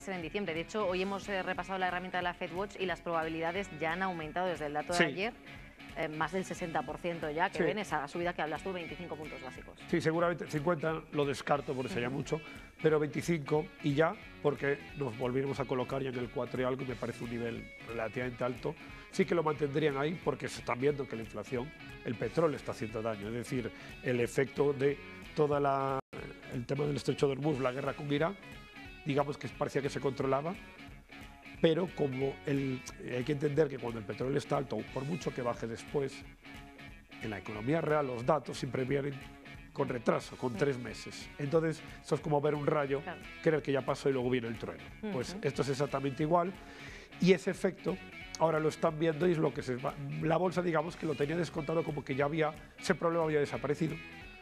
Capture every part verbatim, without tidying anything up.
en diciembre. De hecho, hoy hemos eh, repasado la herramienta de la FedWatch y las probabilidades ya han aumentado desde el dato de Sí. ayer. Eh, más del sesenta por ciento ya, que Sí. ven esa subida que hablas tú, veinticinco puntos básicos. Sí, seguramente cincuenta lo descarto porque sería Uh-huh. mucho, pero veinticinco y ya, porque nos volvimos a colocar ya en el cuatro y algo, y me parece un nivel relativamente alto. Sí que lo mantendrían ahí porque se están viendo que la inflación, el petróleo está haciendo daño, es decir, el efecto de toda la el tema del estrecho de Hormuz, la guerra con Irán, digamos que parecía que se controlaba, pero como el, hay que entender que cuando el petróleo está alto, por mucho que baje después, en la economía real los datos siempre vienen con retraso, con tres meses. Entonces, esto es como ver un rayo, Claro. creer que ya pasó y luego viene el trueno. Uh-huh. Pues esto es exactamente igual. Y ese efecto ahora lo están viendo y es lo que se va. La bolsa, digamos, que lo tenía descontado como que ya había, ese problema había desaparecido.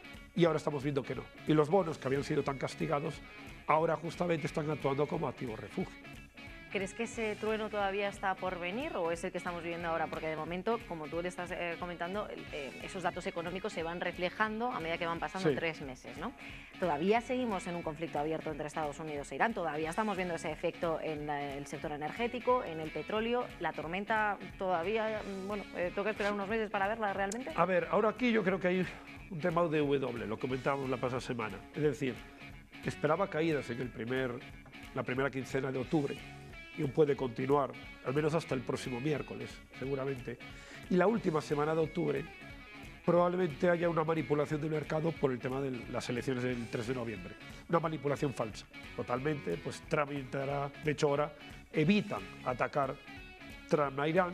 Y ahora estamos viendo que no. Y los bonos que habían sido tan castigados, ahora justamente están actuando como activo refugio. ¿Crees que ese trueno todavía está por venir o es el que estamos viviendo ahora? Porque de momento, como tú le estás eh, comentando, eh, esos datos económicos se van reflejando a medida que van pasando Sí. tres meses, ¿no? Todavía seguimos en un conflicto abierto entre Estados Unidos e Irán, todavía estamos viendo ese efecto en la, el sector energético, en el petróleo. La tormenta todavía, bueno, eh, toca esperar unos meses para verla realmente. A ver, ahora aquí yo creo que hay un tema de W, lo comentábamos la pasada semana. Es decir, esperaba caídas en el primer, la primera quincena de octubre y puede continuar, al menos hasta el próximo miércoles, seguramente. Y la última semana de octubre probablemente haya una manipulación del mercado por el tema de las elecciones del tres de noviembre. Una manipulación falsa, totalmente, pues Trump intentará, de hecho ahora evitan atacar Trump a Irán.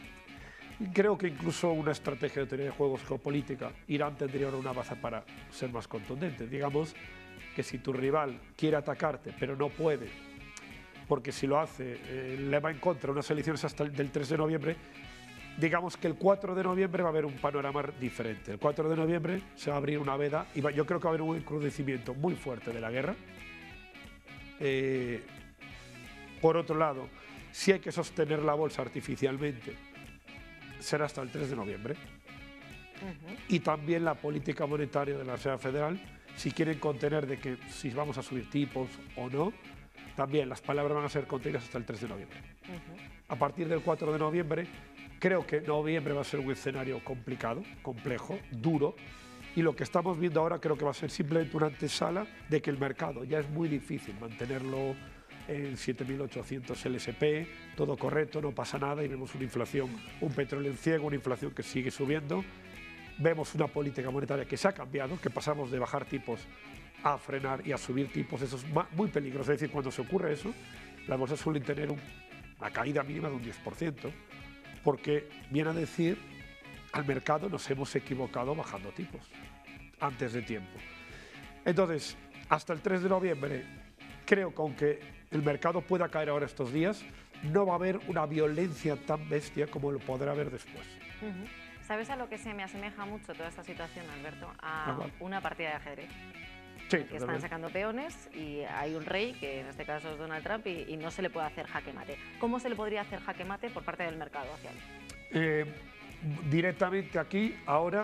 Creo que incluso una estrategia de teoría de juegos geopolítica, Irán tendría ahora una baza para ser más contundente. Digamos que si tu rival quiere atacarte, pero no puede, porque si lo hace, eh, le va en contra unas elecciones hasta el del tres de noviembre, digamos que el cuatro de noviembre va a haber un panorama diferente. El cuatro de noviembre se va a abrir una veda y va, yo creo que va a haber un encrudecimiento muy fuerte de la guerra. Eh, por otro lado, si hay que sostener la bolsa artificialmente, será hasta el tres de noviembre. Uh-huh. Y también la política monetaria de la Reserva Federal, si quieren contener de que si vamos a subir tipos o no, también las palabras van a ser contenidas hasta el tres de noviembre. Uh-huh. A partir del cuatro de noviembre, creo que noviembre va a ser un escenario complicado, complejo, duro, y lo que estamos viendo ahora creo que va a ser simplemente una antesala de que el mercado ya es muy difícil mantenerlo en siete mil ochocientos L S P, todo correcto, no pasa nada, y vemos una inflación, un petróleo en ciego, una inflación que sigue subiendo. Vemos una política monetaria que se ha cambiado, que pasamos de bajar tipos a frenar y a subir tipos. Eso es muy peligroso. Es decir, cuando se ocurre eso, las bolsas suelen tener un, una caída mínima de un diez por ciento, porque viene a decir al mercado nos hemos equivocado bajando tipos antes de tiempo. Entonces, hasta el tres de noviembre, creo que aunque el mercado pueda caer ahora estos días, no va a haber una violencia tan bestia como lo podrá haber después. Uh-huh. ¿Sabes a lo que se me asemeja mucho toda esta situación, Alberto? A Ajá. una partida de ajedrez. Sí, que están sacando peones y hay un rey, que en este caso es Donald Trump, y, y no se le puede hacer jaque mate. ¿Cómo se le podría hacer jaque mate por parte del mercado hacia él? Eh, directamente aquí, ahora,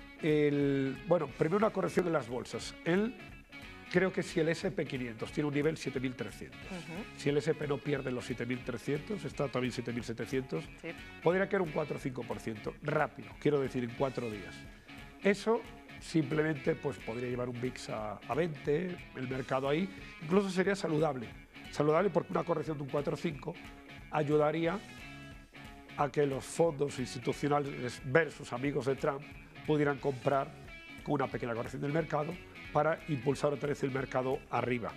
el, bueno, primero una corrección en las bolsas. Él, creo que si el ese and pe quinientos tiene un nivel siete mil trescientos, uh-huh. si el ese and pe no pierde los siete mil trescientos, está también siete mil setecientos, sí. podría caer un cuatro o cinco por ciento, rápido, quiero decir, en cuatro días. Eso simplemente pues, podría llevar un V I X a, a veinte, el mercado ahí, incluso sería saludable. Saludable porque una corrección de un cuatro o cinco ayudaría a que los fondos institucionales versus amigos de Trump pudieran comprar con una pequeña corrección del mercado para impulsar otra vez el mercado arriba.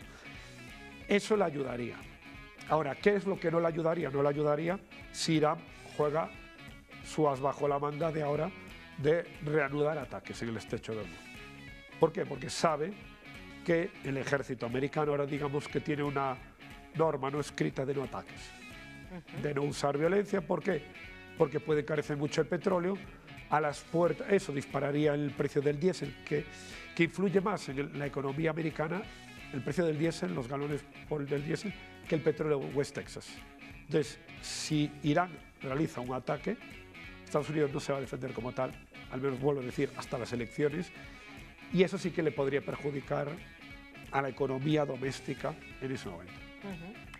Eso le ayudaría. Ahora, ¿qué es lo que no le ayudaría? No le ayudaría si Irán juega su as bajo la manga de ahora de reanudar ataques en el estrecho de Hormuz. ¿Por qué? Porque sabe que el ejército americano ahora digamos que tiene una norma no escrita de no ataques, uh-huh. de no usar violencia. ¿Por qué? Porque puede encarecer mucho el petróleo, a las puertas, eso dispararía el precio del diésel, que, que influye más en el, la economía americana, el precio del diésel, los galones por del diésel, que el petróleo West Texas. Entonces, si Irán realiza un ataque, Estados Unidos no se va a defender como tal, al menos vuelvo a decir, hasta las elecciones, y eso sí que le podría perjudicar a la economía doméstica en ese momento. Uh-huh.